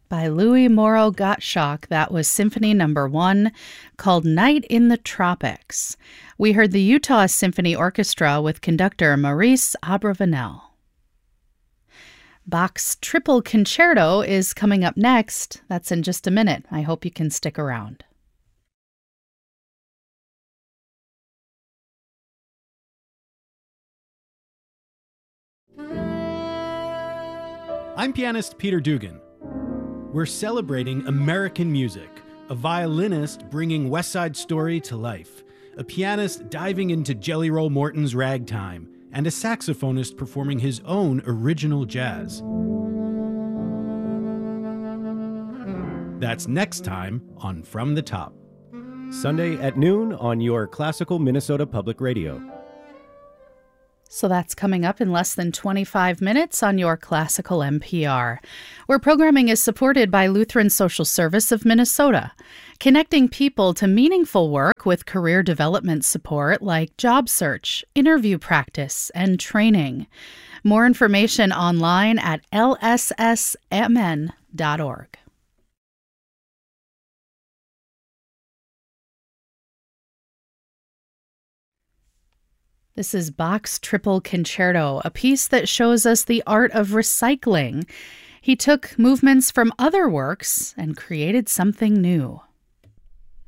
By Louis Moreau Gottschalk. That was Symphony Number 1, called Night in the Tropics. We heard the Utah Symphony Orchestra with conductor Maurice Abravanel. Bach's Triple Concerto is coming up next. That's in just a minute. I hope you can stick around. I'm pianist Peter Dugan. We're celebrating American music, a violinist bringing West Side Story to life, a pianist diving into Jelly Roll Morton's ragtime, and a saxophonist performing his own original jazz. That's next time on From the Top. Sunday at noon on your Classical Minnesota Public Radio. So that's coming up in less than 25 minutes on your Classical NPR, where programming is supported by Lutheran Social Service of Minnesota, connecting people to meaningful work with career development support like job search, interview practice, and training. More information online at lssmn.org. This is Bach's Triple Concerto, a piece that shows us the art of recycling. He took movements from other works and created something new.